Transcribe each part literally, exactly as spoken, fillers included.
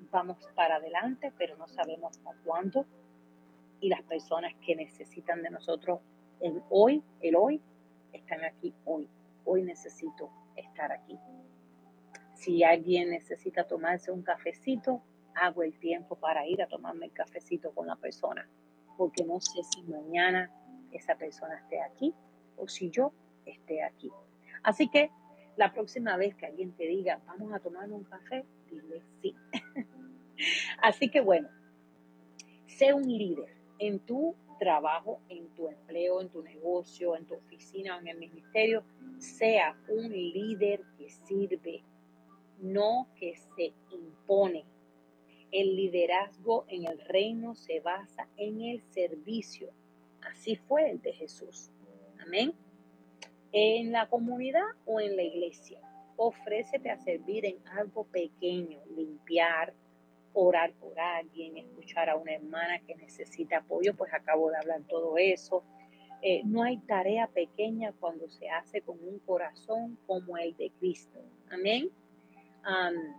vamos para adelante, pero no sabemos hasta cuándo. Y las personas que necesitan de nosotros en hoy, el hoy, están aquí hoy. Hoy necesito estar aquí. Si alguien necesita tomarse un cafecito, hago el tiempo para ir a tomarme el cafecito con la persona, porque no sé si mañana esa persona esté aquí o si yo esté aquí. Así que la próxima vez que alguien te diga, vamos a tomar un café, dile sí. Así que bueno, sé un líder en tu trabajo, en tu empleo, en tu negocio, en tu oficina o en el ministerio. Sea un líder que sirve, no que se impone. El liderazgo en el reino se basa en el servicio. Así fue el de Jesús. Amén. En la comunidad o en la iglesia, ofrécete a servir en algo pequeño, limpiar, orar por alguien, escuchar a una hermana que necesita apoyo, pues acabo de hablar todo eso. Eh, no hay tarea pequeña cuando se hace con un corazón como el de Cristo. Amén. Um,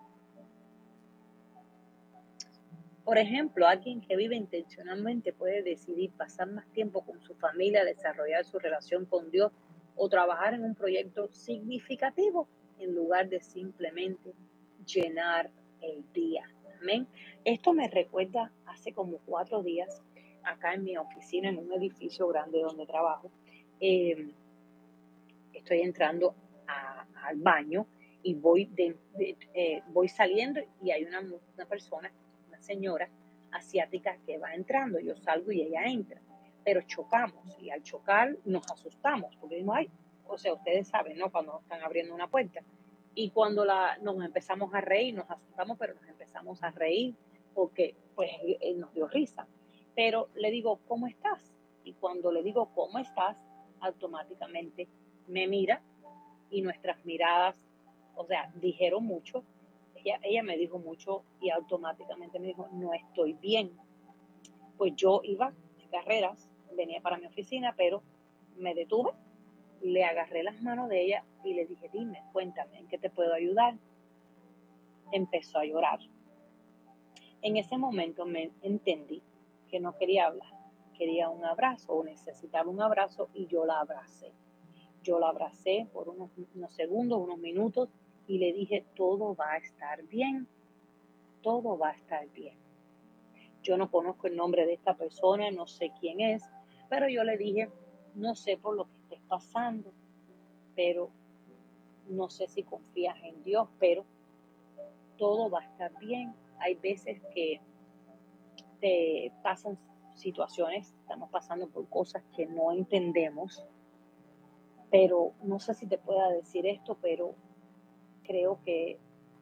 por ejemplo, alguien que vive intencionalmente puede decidir pasar más tiempo con su familia, desarrollar su relación con Dios o trabajar en un proyecto significativo en lugar de simplemente llenar el día. Amén. Esto me recuerda hace como cuatro días, acá en mi oficina, en un edificio grande donde trabajo, eh, estoy entrando a, al baño y voy, de, de, eh, voy saliendo y hay una, una persona, una señora asiática que va entrando. Yo salgo y ella entra, pero chocamos y al chocar nos asustamos porque no hay, o sea, ustedes saben, ¿no? Cuando están abriendo una puerta y cuando la, nos empezamos a reír, nos asustamos, pero nos empezamos a reír porque pues él nos dio risa. Pero le digo, ¿cómo estás? Y cuando le digo, ¿cómo estás? Automáticamente me mira y nuestras miradas, o sea, dijeron mucho. Ella, ella me dijo mucho y automáticamente me dijo, no estoy bien. Pues yo iba de carreras, venía para mi oficina, pero me detuve, le agarré las manos de ella y le dije, dime, cuéntame, ¿en qué te puedo ayudar? Empezó a llorar. En ese momento me entendí que no quería hablar, quería un abrazo o necesitaba un abrazo y yo la abracé. Yo la abracé por unos, unos segundos, unos minutos y le dije, todo va a estar bien, todo va a estar bien. Yo no conozco el nombre de esta persona, no sé quién es, pero yo le dije, no sé por lo que estés pasando, pero no sé si confías en Dios, pero todo va a estar bien. Hay veces que te pasan situaciones, estamos pasando por cosas que no entendemos, pero no sé si te pueda decir esto, pero creo que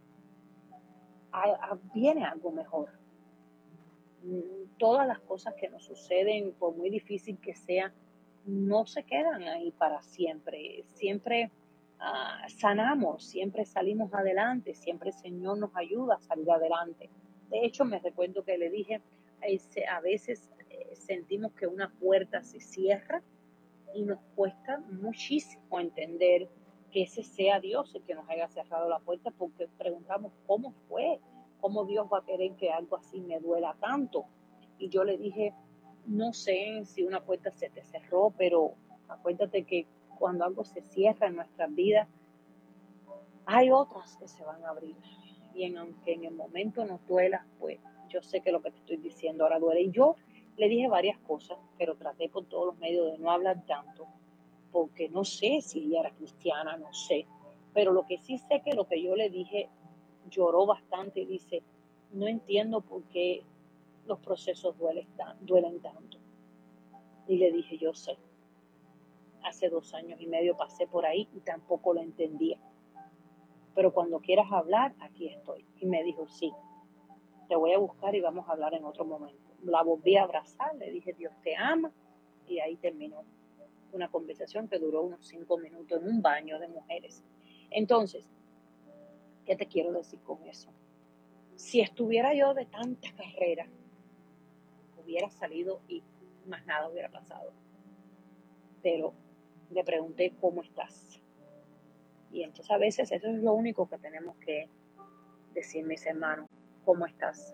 viene algo mejor. Todas las cosas que nos suceden, por muy difícil que sea, no se quedan ahí para siempre. Siempre uh, sanamos, siempre salimos adelante, siempre el Señor nos ayuda a salir adelante. De hecho, me recuerdo que le dije, a veces eh, sentimos que una puerta se cierra y nos cuesta muchísimo entender que ese sea Dios el que nos haya cerrado la puerta, porque preguntamos cómo fue, cómo Dios va a querer que algo así me duela tanto. Y yo le dije, no sé si una puerta se te cerró, pero acuérdate que cuando algo se cierra en nuestras vidas, hay otras que se van a abrir. Y en, aunque en el momento nos duela, pues yo sé que lo que te estoy diciendo ahora duele. Y yo le dije varias cosas, pero traté por todos los medios de no hablar tanto, porque no sé si ella era cristiana, no sé. Pero lo que sí sé que lo que yo le dije, lloró bastante y dice, no entiendo por qué los procesos duelen, duelen tanto. Y le dije, yo sé. Hace dos años y medio pasé por ahí y tampoco lo entendía. Pero cuando quieras hablar, aquí estoy. Y me dijo, sí, te voy a buscar y vamos a hablar en otro momento. La volví a abrazar, le dije, Dios te ama, y ahí terminó una conversación que duró unos cinco minutos en un baño de mujeres. Entonces, ¿qué te quiero decir con eso? Si estuviera yo de tanta carrera, hubiera salido y más nada hubiera pasado. Pero le pregunté, ¿cómo estás? Y entonces a veces eso es lo único que tenemos que decir, mis hermanos. ¿cómo estás?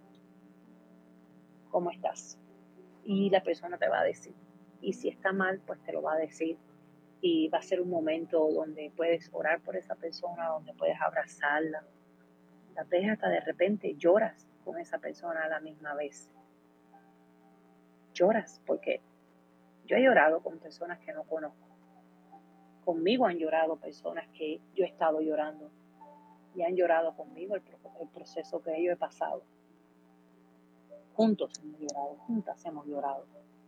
¿Cómo estás? Y la persona te va a decir. Y si está mal, pues te lo va a decir. Y va a ser un momento donde puedes orar por esa persona, donde puedes abrazarla. Tal vez hasta de repente lloras con esa persona a la misma vez. Lloras porque yo he llorado con personas que no conozco. Conmigo han llorado personas que yo he estado llorando. Y han llorado conmigo el, el proceso que yo he pasado. Juntos hemos llorado, juntas hemos llorado.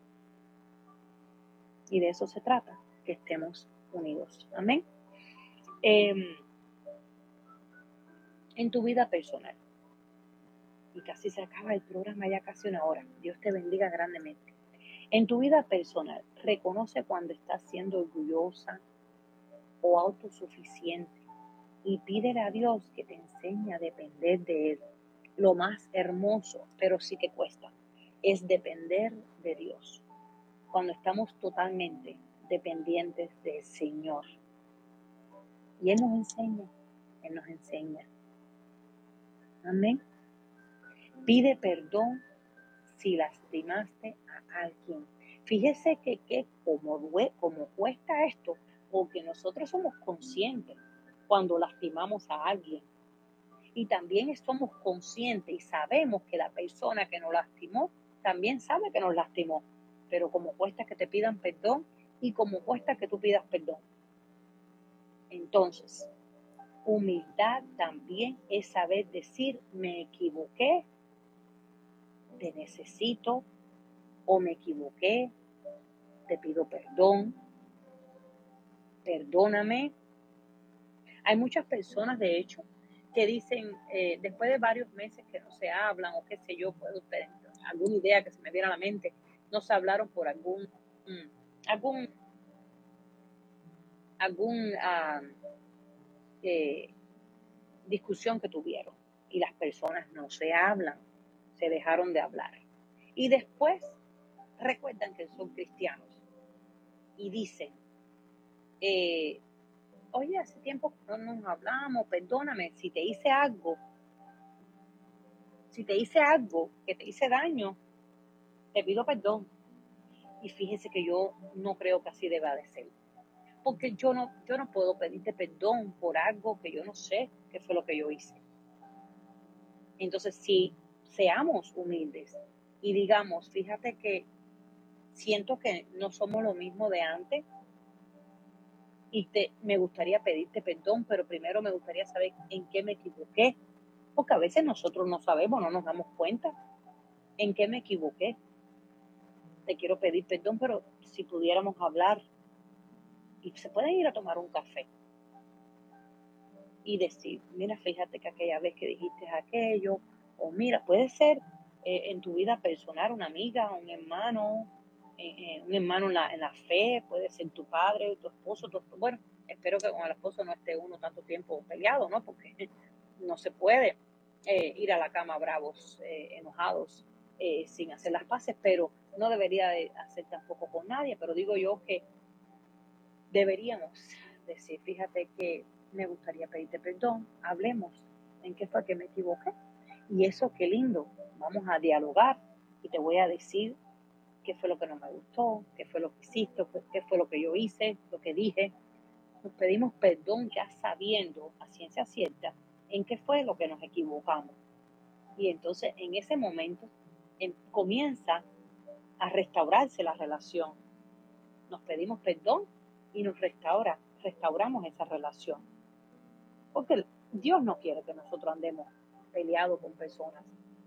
Y de eso se trata, que estemos unidos. Amén. Eh, en tu vida personal, y casi se acaba el programa, ya casi una hora. Dios te bendiga grandemente. En tu vida personal, reconoce cuando estás siendo orgullosa o autosuficiente y pídele a Dios que te enseñe a depender de Él. Lo más hermoso, pero sí que cuesta, es depender de Dios. Cuando estamos totalmente dependientes del Señor. Y Él nos enseña, Él nos enseña. Amén. Pide perdón si lastimaste a alguien. Fíjese que, que como, como cuesta esto, porque nosotros somos conscientes cuando lastimamos a alguien. Y también somos conscientes y sabemos que la persona que nos lastimó también sabe que nos lastimó. Pero como cuesta que te pidan perdón y como cuesta que tú pidas perdón. Entonces, humildad también es saber decir, me equivoqué, te necesito, o me equivoqué, te pido perdón, perdóname. Hay muchas personas, de hecho, que dicen, eh, después de varios meses que no se hablan, o qué sé yo, puedo tener alguna idea que se me viera a la mente, no se hablaron por algún, mm, algún, algún uh, eh, discusión que tuvieron, y las personas no se hablan, se dejaron de hablar. Y después recuerdan que son cristianos y dicen, eh, oye, hace tiempo que no nos hablamos, perdóname, si te hice algo, si te hice algo que te hice daño, te pido perdón. Y fíjese que yo no creo que así deba de ser. Porque yo no, yo no puedo pedirte perdón por algo que yo no sé qué fue lo que yo hice. Entonces, si seamos humildes y digamos, fíjate que siento que no somos lo mismo de antes y te, me gustaría pedirte perdón, pero primero me gustaría saber en qué me equivoqué, porque a veces nosotros no sabemos, no nos damos cuenta en qué me equivoqué. Te quiero pedir perdón, pero si pudiéramos hablar y se pueden ir a tomar un café y decir, mira, fíjate que aquella vez que dijiste aquello, o mira, puede ser eh, en tu vida personal una amiga, un hermano, eh, eh, un hermano en la, en la fe, puede ser tu padre, tu esposo, tu, bueno, espero que con el esposo no esté uno tanto tiempo peleado, ¿no? Porque no se puede eh, ir a la cama bravos, eh, enojados, eh, sin hacer las paces, pero no debería de hacer tampoco con nadie, pero digo yo que deberíamos decir, fíjate que me gustaría pedirte perdón, hablemos en qué fue que me equivoqué. Y eso, qué lindo, vamos a dialogar y te voy a decir qué fue lo que no me gustó, qué fue lo que hiciste, qué fue lo que yo hice, lo que dije. Nos pedimos perdón ya sabiendo a ciencia cierta en qué fue lo que nos equivocamos. Y entonces en ese momento en, comienza a restaurarse la relación. Nos pedimos perdón y nos restaura, restauramos esa relación. Porque Dios no quiere que nosotros andemos peleados con personas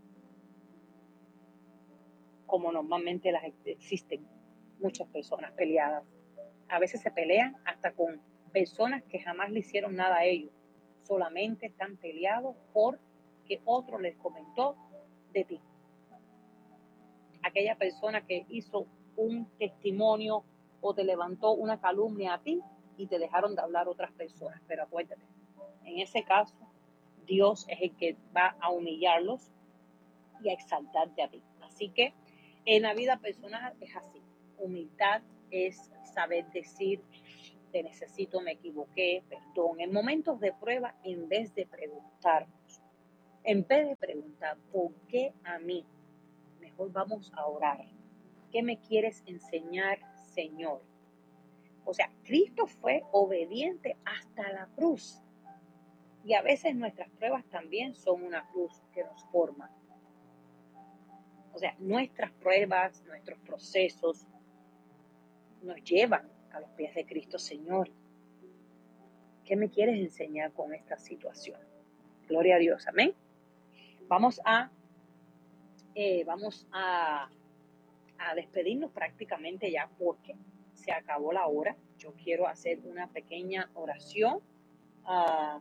como normalmente las existen muchas personas peleadas. A veces se pelean hasta con personas que jamás le hicieron nada a ellos. Solamente están peleados porque otro les comentó de ti. Aquella persona que hizo un testimonio o te levantó una calumnia a ti y te dejaron de hablar otras personas. Pero acuérdate, en ese caso, Dios es el que va a humillarlos y a exaltarte a ti. Así que en la vida personal es así. Humildad es saber decir, te necesito, me equivoqué, perdón. En momentos de prueba, en vez de preguntarnos, En vez de preguntar, ¿por qué a mí? Mejor vamos a orar. ¿Qué me quieres enseñar, Señor? O sea, Cristo fue obediente hasta la cruz. Y a veces nuestras pruebas también son una cruz que nos forma. O sea, nuestras pruebas, nuestros procesos nos llevan a los pies de Cristo. Señor, ¿qué me quieres enseñar con esta situación? Gloria a Dios, amén. Vamos a, eh, vamos a, a despedirnos prácticamente ya porque se acabó la hora. Yo quiero hacer una pequeña oración. Uh,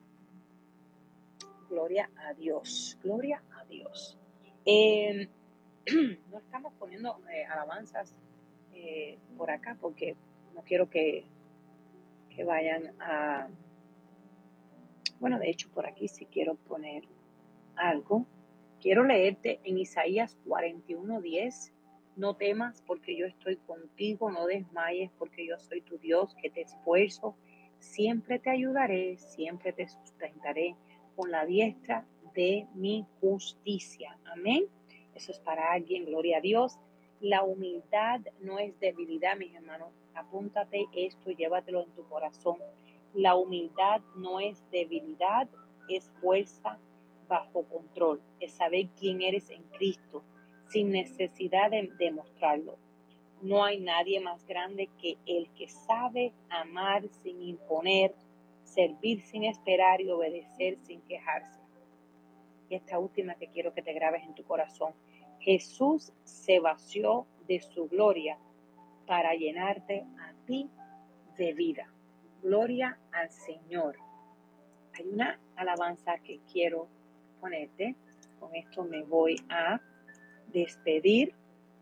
gloria a Dios, gloria a Dios. Eh, no estamos poniendo eh, alabanzas eh, por acá porque no quiero que, que vayan a... Bueno, de hecho por aquí sí quiero poner algo. Quiero leerte en Isaías cuarenta y uno diez. No temas porque yo estoy contigo, no desmayes porque yo soy tu Dios que te esfuerzo. Siempre te ayudaré, siempre te sustentaré con la diestra de mi justicia. Amén. Eso es para alguien, gloria a Dios. La humildad no es debilidad, mis hermanos. Apúntate esto, llévatelo en tu corazón. La humildad no es debilidad, es fuerza bajo control, es saber quién eres en Cristo, sin necesidad de demostrarlo. No hay nadie más grande que el que sabe amar sin imponer, servir sin esperar y obedecer sin quejarse. Y esta última que quiero que te grabes en tu corazón. Jesús se vació de su gloria para llenarte a ti de vida. Gloria al Señor. Hay una alabanza que quiero ponerte. Con esto me voy a despedir.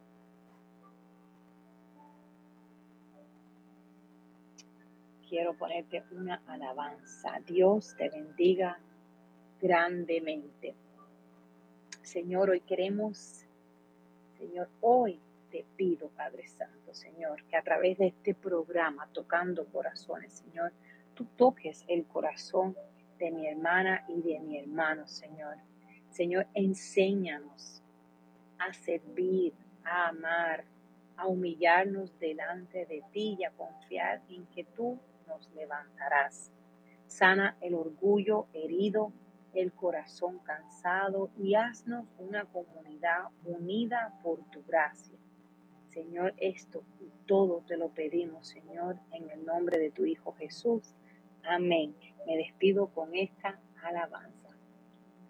Quiero ponerte una alabanza. Dios te bendiga grandemente. Señor, hoy queremos, Señor, hoy te pido, Padre Santo, Señor, que a través de este programa, Tocando Corazones, Señor, tú toques el corazón de mi hermana y de mi hermano, Señor. Señor, enséñanos a servir, a amar, a humillarnos delante de ti y a confiar en que tú nos levantarás. Sana el orgullo herido, el corazón cansado y haznos una comunidad unida por tu gracia. Señor, esto y todo te lo pedimos, Señor, en el nombre de tu Hijo Jesús. Amén. Me despido con esta alabanza.